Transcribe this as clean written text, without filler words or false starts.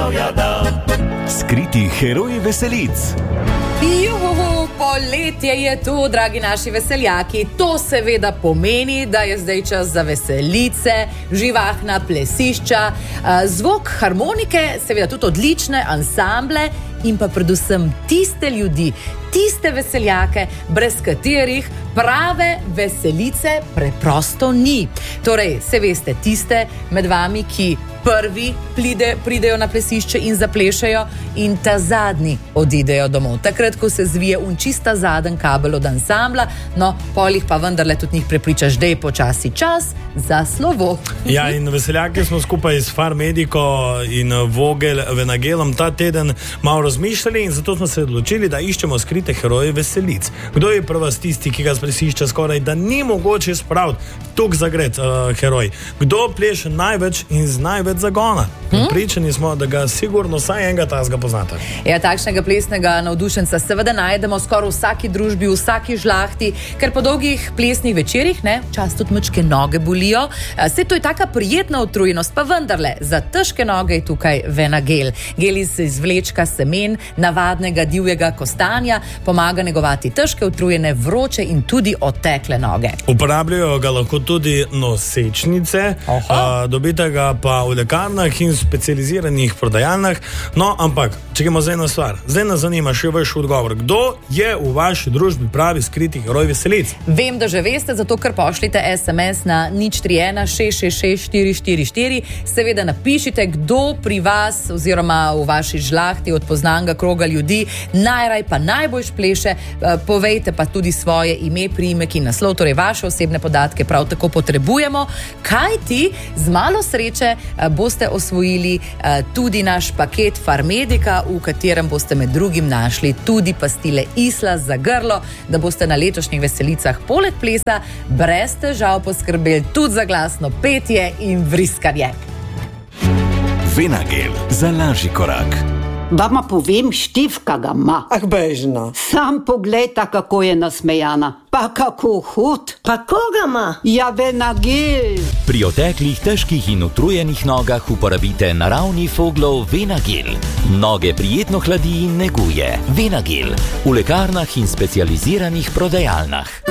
zdravja da. Skriti heroj veselic. Juhu, poletje je tu, dragi naši veseljaki. To seveda pomeni, da je zdaj čas za veselice, živahna plesišča, zvok harmonike, seveda tudi odlične ansamble in pa predvsem tiste ljudi, tiste veseljake, brez katerih prave veselice preprosto ni. Torej, se veste, tiste med vami, ki prvi pridejo na plesišče in zaplešajo in ta zadnji odidejo domov. Takrat, ko se zvije čista zaden kabel od ansambla, no, polih pa vendarle tudi njih prepričaš, da je počasi čas za slovo. Ja, in veseljaki smo skupaj s Farmediko in Venagelom ta teden malo razmišljali in zato smo se odločili, da iščemo skrite heroje veselic. Kdo je prva tisti, ki ga z plesišča skoraj da ni mogoče spraviti tuk zagret heroj? Kdo pleše največ in z največ zagona? Pričani smo, da ga sigurno vsaj enega tazga poznate. Ja, takšnega plesnega navdušenca seveda najdemo skoraj v vsaki družbi, v vsaki žlahti, ker po dolgih plesnih večerih, čas tudi mačke noge bolijo. Saj to je taka prijetna utrujenost, pa vendarle, za težke noge je tukaj Venagel. Gel iz izvlečka semen, navadnega divjega kostanja, pomaga negovati težke, utrujene, vroče in tudi otekle noge. Uporabljajo ga lahko tudi nosečnice, dobite ga pa v lekarnah in specializiranih prodajalnah. No, ampak, čekajmo za eno stvar. Zdaj nas zanima še vaš odgovor. Kdo je v vaši družbi pravi skriti heroj veselic? Vem, da že veste, zato ker pošljite SMS na 031 666 444. Seveda napišite, kdo pri vas oziroma v vaši žlahti od poznanega kroga ljudi najraj pa najbolj pleše. Povejte pa tudi svoje ime, priimek in naslov, torej vaše osebne podatke prav tako potrebujemo, kajti z malo sreče boste osvojili tudi naš paket Farmedika, v katerem boste med drugim našli tudi pastile Isla za grlo, da boste na letošnjih veselicah poleg plesa brez težav poskrbeli tudi za glasno petje in vriskanje. Venagel za lažji korak. Vama povem, Štefka ga ima. Ah, bežno. Sam poglejta, kako je nasmejana. Pa kako hud. Pa koga ima? Ja, Venagel. Pri oteklih, težkih in utrujenih nogah uporabite naravni Foglov Venagel. Noge prijetno hladi in neguje. Venagel v lekarnah in specializiranih prodajalnah.